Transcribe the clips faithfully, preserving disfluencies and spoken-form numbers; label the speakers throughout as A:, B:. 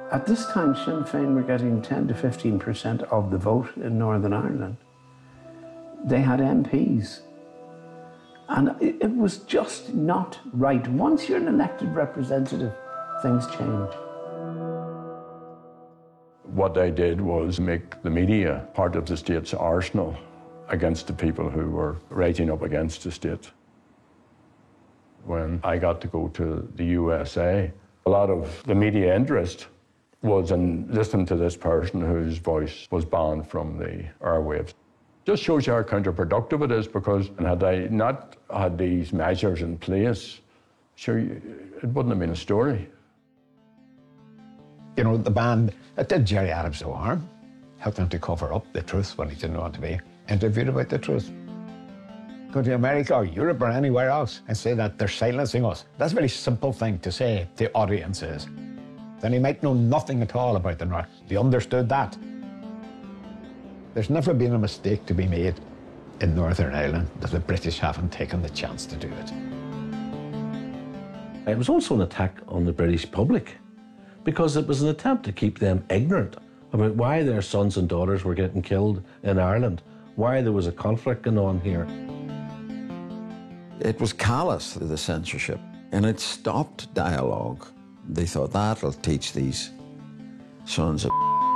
A: At this time, Sinn Féin were getting ten to fifteen percent of the vote in Northern Ireland. They had M Ps. And it, it was just not right. Once you're an elected representative, things change.
B: What they did was make the media part of the state's arsenal against the people who were rising up against the state. When I got to go to the U S A, a lot of the media interest was in listening to this person whose voice was banned from the airwaves. Just shows you how counterproductive it is, because and had I not had these measures in place, sure, it wouldn't have been a story.
C: You know, the ban, it did Gerry Adams no harm. Helped him to cover up the truth when he didn't want to be interviewed about the truth. Go to America or Europe or anywhere else and say that they're silencing us. That's a very simple thing to say to audiences. Then he might know nothing at all about the North. He understood that. There's never been a mistake to be made in Northern Ireland that the British haven't taken the chance to do it.
D: It was also an attack on the British public, because it was an attempt to keep them ignorant about why their sons and daughters were getting killed in Ireland, why there was a conflict going on here.
E: It was callous, the censorship, and it stopped dialogue. They thought that'll teach these sons of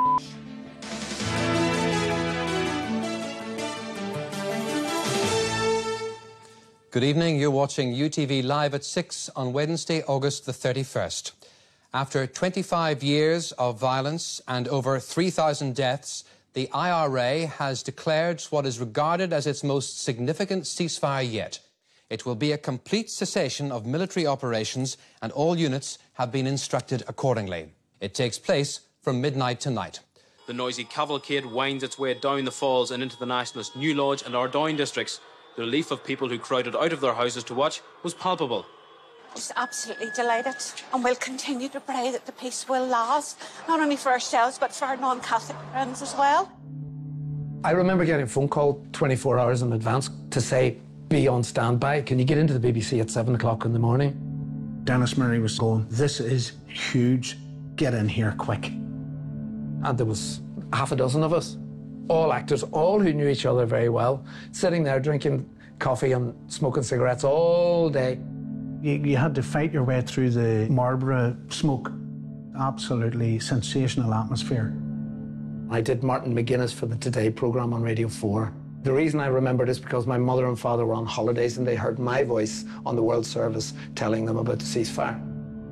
F: Good evening. You're watching U T V Live at six on Wednesday, August the thirty-first. After twenty-five years of violence and over three thousand deaths, the I R A has declared what is regarded as its most significant ceasefire yet. It will be a complete cessation of military operations, and all units have been instructed accordingly. It takes place from midnight tonight.
G: The noisy cavalcade winds its way down the falls and into the Nationalist New Lodge and Ardoyne districts. The relief of people who crowded out of their houses to watch was palpable.
H: Just absolutely delighted, and we'll continue to pray that the peace will last, not only for ourselves but for our non-Catholic friends as well.
I: I remember getting a phone call twenty-four hours in advance to say, be on standby. Can you get into the B B C at seven o'clock in the morning?
A: Dennis Murray was going, this is huge, get in here quick.
I: And there was half a dozen of us, all actors, all who knew each other very well, sitting there drinking coffee and smoking cigarettes all day.
A: You, you had to fight your way through the Marlborough smoke. Absolutely sensational atmosphere.
I: I did Martin McGuinness for the Today programme on Radio four. The reason I remember it is because my mother and father were on holidays and they heard my voice on the World Service telling them about the ceasefire.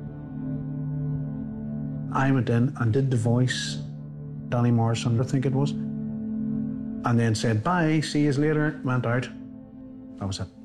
A: I went in and did the voice, Danny Morrison, I think it was, and then said, bye, see you later, went out. That was it.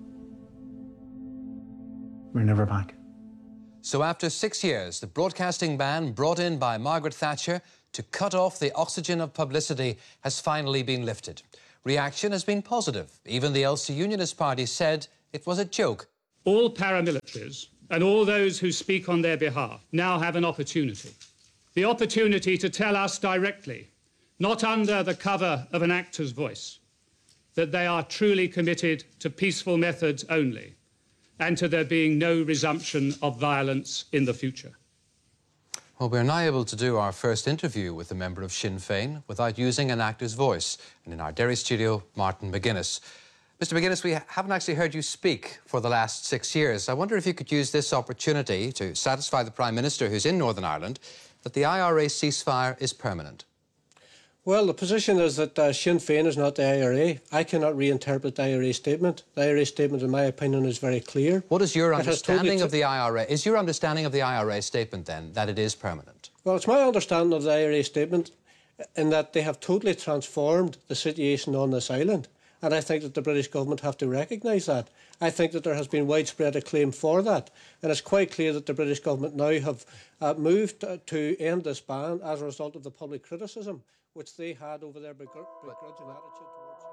A: We're never back.
F: So after six years, the broadcasting ban brought in by Margaret Thatcher to cut off the oxygen of publicity has finally been lifted. Reaction has been positive. Even the Ulster Unionist Party said it was a joke.
J: All paramilitaries and all those who speak on their behalf now have an opportunity. The opportunity to tell us directly, not under the cover of an actor's voice, that they are truly committed to peaceful methods only, and to there being no resumption of violence in the future.
F: Well, we're now able to do our first interview with a member of Sinn Féin without using an actor's voice. And in our Derry studio, Martin McGuinness. Mister McGuinness, we haven't actually heard you speak for the last six years. I wonder if you could use this opportunity to satisfy the Prime Minister, who's in Northern Ireland, that the I R A ceasefire is permanent.
K: Well, the position is that uh, Sinn Féin is not the I R A. I cannot reinterpret the I R A statement. The I R A statement, in my opinion, is very clear.
F: What is your
K: It
F: understanding
K: totally
F: of the I R A? Is your understanding of the I R A statement, then, that it is permanent?
K: Well, it's my understanding of the I R A statement in that they have totally transformed the situation on this island. And I think that the British government have to recognise that. I think that there has been widespread acclaim for that. And it's quite clear that the British government now have uh, moved to end this ban as a result of the public criticism which they had over their begr begrudging attitude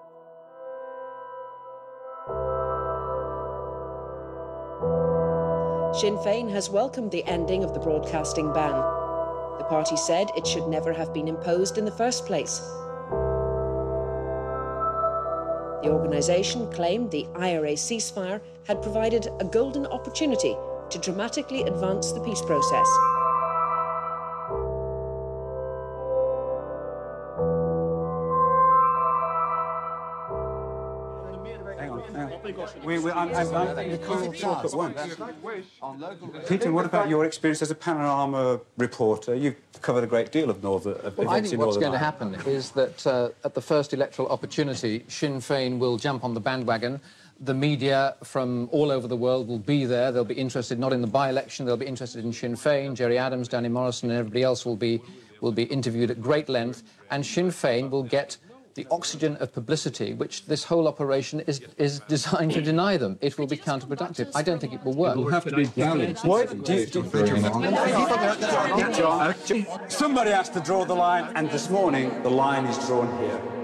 K: towards it.
L: Sinn Féin has welcomed the ending of the broadcasting ban. The party said it should never have been imposed in the first place. The organisation claimed the I R A ceasefire had provided a golden opportunity to dramatically advance the peace process.
M: We, we, I'm, I'm, I'm, we can't talk at once. Peter, what about your experience as a Panorama reporter? You've covered a great deal of Northern of
N: Well, I think what's going
M: Ireland.
N: to happen is that uh, at the first electoral opportunity, Sinn Féin will jump on the bandwagon. The media from all over the world will be there. They'll be interested not in the by-election, they'll be interested in Sinn Féin. Jerry Adams, Danny Morrison and everybody else will be, will be interviewed at great length. And Sinn Féin will get the oxygen of publicity, which this whole operation is, is designed to deny them. It will be counterproductive. I don't think it will work.
M: It will have to be balanced. What? Do you, do, do you, Somebody has to draw the line, and this morning the line is drawn here.